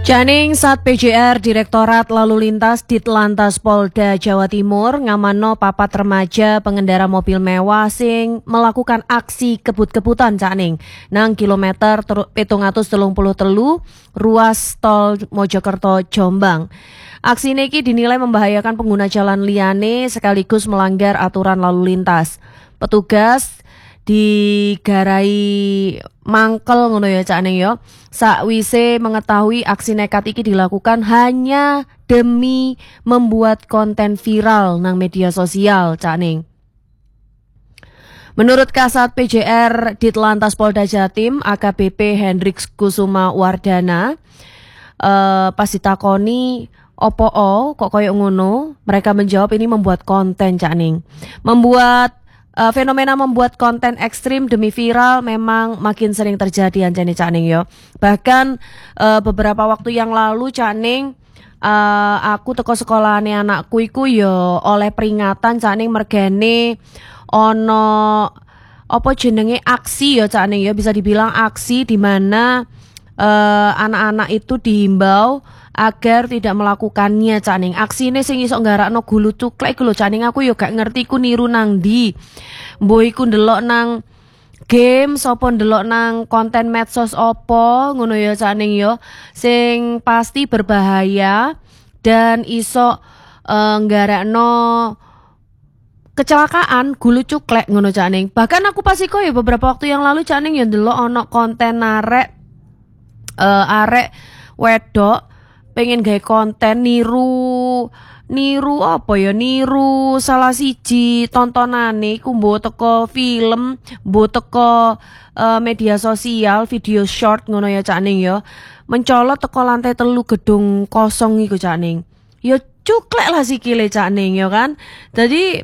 Janing Sat PJR Direktorat Lalu Lintas Ditlantas Polda Jawa Timur ngamanno papat remaja pengendara mobil mewah sing melakukan aksi kebut-kebutan Janing nang kilometer 733 ruas tol Mojokerto Jombang. Aksi ini dinilai membahayakan pengguna jalan liyane sekaligus melanggar aturan lalu lintas. Petugas digarai mangkel ngono ya Cak Ning ya. Sakwise mengetahui aksi nekat iki dilakukan hanya demi membuat konten viral nang media sosial Cak Ning. Menurut Kasat PJR Ditlantas Polda Jatim AKBP Hendrik Kusuma Wardana, pas ditakoni opo kok koyo ngono, mereka menjawab ini membuat konten Cak Ning. Fenomena membuat konten ekstrim demi viral memang makin sering terjadi anjane Cak Ning yo. Bahkan beberapa waktu yang lalu Cak Ning, aku teko sekolahane anakku iku yo oleh peringatan Cak Ning mergane ono apa jenenge aksi yo Cak Ning yo, bisa dibilang aksi di mana anak-anak itu dihimbau agar tidak melakukannya Cak Ning. Aksi ini sing iso nggarakno gulu cuklek iku lho Cak Ning, aku yo gak ngerti ku niru nang ndi. Mbok iku ndelok nang game sapa ndelok nang konten medsos opo ngono ya Cak Ning yo, sing pasti berbahaya dan iso nggarakno kecelakaan gulu cuklek ngono Cak Ning. Bahkan aku pas iku ya beberapa waktu yang lalu Cak Ning yo ndelok ono konten arek wedok pengen gawe konten niru apa ya, niru salah siji tontonane iku mbok teko film, mbok teko media sosial, video short ngono ya Cak Ning ya, mencolot teko lantai 3 gedung kosong iku Cak Ning. Ya cuklek lah sikile Cak Ning ya kan. Jadi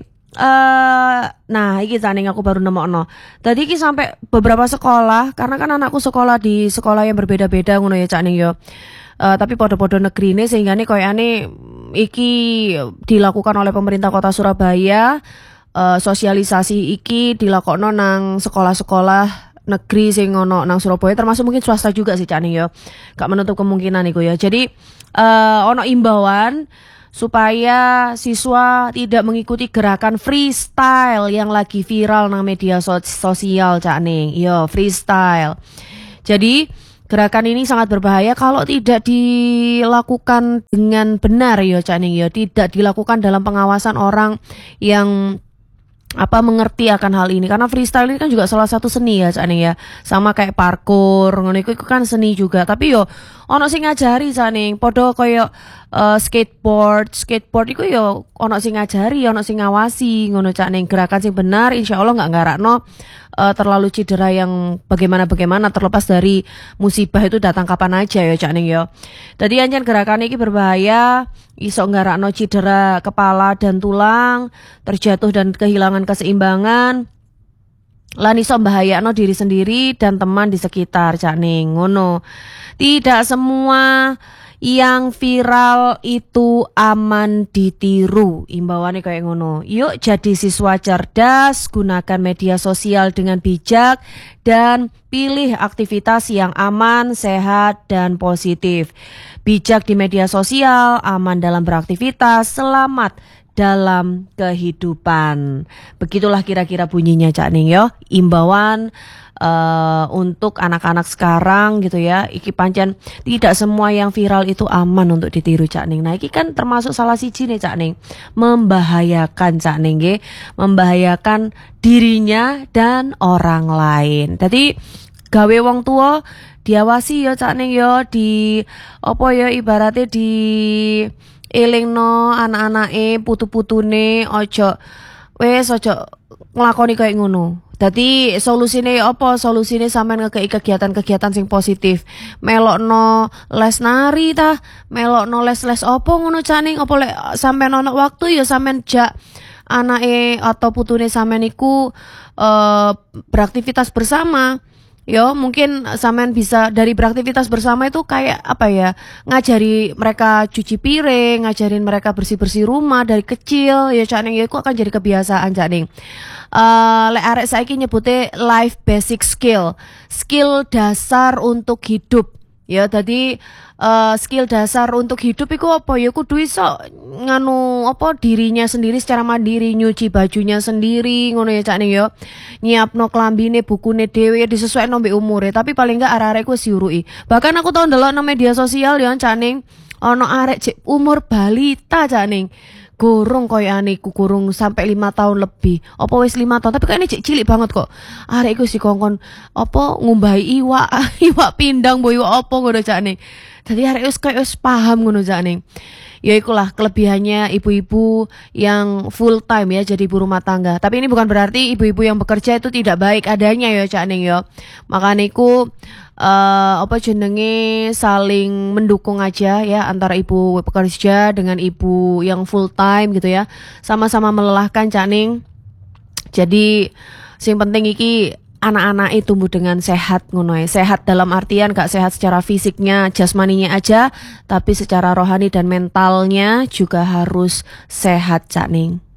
nah iki Cak Ning aku baru nemokno. Tadi iki sampai beberapa sekolah, karena kan anakku sekolah di sekolah yang berbeda-beda ngono ya Cak Ning ya. Tapi podo-podo negeri ini sehingga nih koyane iki dilakukan oleh pemerintah Kota Surabaya. Sosialisasi iki dilakokno nang sekolah-sekolah negeri sing ono nang Surabaya, termasuk mungkin swasta juga sih Cak Ning ya. Gak menutup kemungkinan iku ya. Jadi ono imbauan supaya siswa tidak mengikuti gerakan freestyle yang lagi viral nang media sosial Cak Ning. Yo, freestyle. Jadi gerakan ini sangat berbahaya kalau tidak dilakukan dengan benar ya Cak Ning ya, tidak dilakukan dalam pengawasan orang yang mengerti akan hal ini, karena freestyle ini kan juga salah satu seni ya Cak Ning ya, sama kayak parkour ngono iku kan seni juga. Tapi yo ono sing ngajari Cak Ning, podo koyo skateboard iku yo ono sing ngajari, ono sing ngawasi ngono Cak Ning. Gerakan sing benar insyaallah nggak ngarakno terlalu cedera yang bagaimana terlepas dari musibah itu datang kapan aja ya Cak Ning ya. Tadi anjen gerakan ini berbahaya, iso nggarakno cedera kepala dan tulang, terjatuh dan kehilangan keseimbangan. Lan iso mbahayakno diri sendiri dan teman di sekitar Cak Ning. Ngono. Tidak semua yang viral itu aman ditiru, imbauannya kayak ngono. Yuk jadi siswa cerdas, gunakan media sosial dengan bijak dan pilih aktivitas yang aman, sehat dan positif. Bijak di media sosial, aman dalam beraktivitas, selamat dalam kehidupan. Begitulah kira-kira bunyinya Cak Ning yo, imbauan untuk anak-anak sekarang gitu ya. Iki pancen tidak semua yang viral itu aman untuk ditiru Cak Ning. Nah iki kan termasuk salah siji nih Cak Ning, membahayakan Cak Ning nggih, membahayakan dirinya dan orang lain. Jadi gawe wong tua diawasi ya Cak Ning ya, di apa ya ibaratnya di elingno anak-anake putu-putune ojo nglakoni kayak ngono. Dadi solusine apa? Solusine sampean ngekei kegiatan-kegiatan sing positif. Melokno les nari tah, melokno les-les opo ngono Cak Ning. Apa lek sampean ono waktu ya sampean jak anake atau putune sampean iku beraktivitas bersama. Yo, mungkin sampean bisa dari beraktivitas bersama itu kayak apa ya? Ngajari mereka cuci piring, ngajarin mereka bersih-bersih rumah dari kecil. Ya Cak Ning, ya itu akan jadi kebiasaan Cak Ning. Lek arek saiki nyebute life basic skill dasar untuk hidup. Ya tadi skill dasar untuk hidup iku apa ya kudu iso nganu apa dirinya sendiri secara mandiri, nyuci bajunya sendiri ngono ya Cak Ning ya. Nyiapno klambine, bukune dhewe ya disesuaikno mbek umure, tapi paling enggak arek-arek ku wis diuruki. Bahkan aku tau ndelok nang media sosial ya Cak Ning, ono arek cek umur balita Cak Ning. Gorong koyane iku kurung sampai 5 tahun lebih. Apa wis 5 tahun tapi kayaknya cek cilik banget kok. Arek iku si kongkon apa ngumbahi iwak, iwak pindang boyo apa ngono Cak Ning. Dadi arek wis koyo wis paham ngono Cak Ning. Ya ikulah kelebihannya ibu-ibu yang full time ya jadi ibu rumah tangga. Tapi ini bukan berarti ibu-ibu yang bekerja itu tidak baik adanya ya Cak Ning ya. Makanya iku apa jenenge saling mendukung aja ya antara ibu pekerja dengan ibu yang full time gitu ya. Sama-sama melelahkan Cak Ning. Jadi sing penting iki anak-anak itu tumbuh dengan sehat ngono ae. Sehat dalam artian gak sehat secara fisiknya, jasmaninya aja, tapi secara rohani dan mentalnya juga harus sehat Cak Ning.